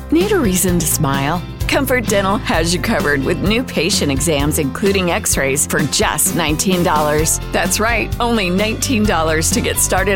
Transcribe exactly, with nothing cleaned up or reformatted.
Need a reason to smile? Comfort Dental has you covered with new patient exams, including x-rays, for just nineteen dollars. That's right, only nineteen dollars to get started